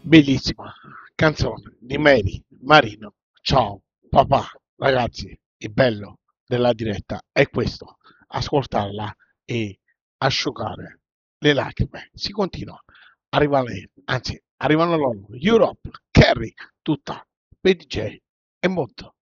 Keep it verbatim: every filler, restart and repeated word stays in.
Bellissima canzone di Mary Marino. Ciao papà, ragazzi, il bello della diretta è questo, ascoltarla e asciugare le lacrime. Si continua, arriva lei, anzi arrivano loro, Europe, Kerry, tutta, P D J e molto